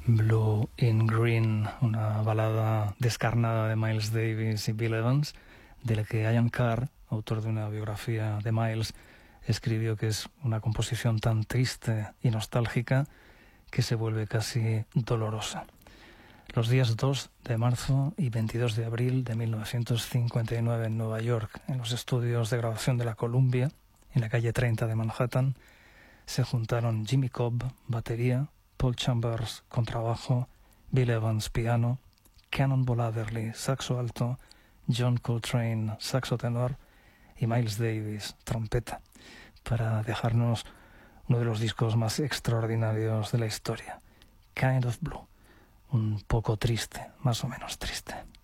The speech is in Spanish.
Blue in Green, una balada descarnada de Miles Davis y Bill Evans, de la que Ian Carr, autor de una biografía de Miles, escribió que es una composición tan triste y nostálgica que se vuelve casi dolorosa. Los días 2 de marzo y 22 de abril de 1959 en Nueva York, en los estudios de grabación de la Columbia, en la calle 30 de Manhattan, se juntaron Jimmy Cobb, batería, Paul Chambers, contrabajo, Bill Evans, piano, Cannonball Adderley, saxo alto, John Coltrane, saxo tenor y Miles Davis, trompeta, para dejarnos uno de los discos más extraordinarios de la historia, Kind of Blue, un poco triste, más o menos triste.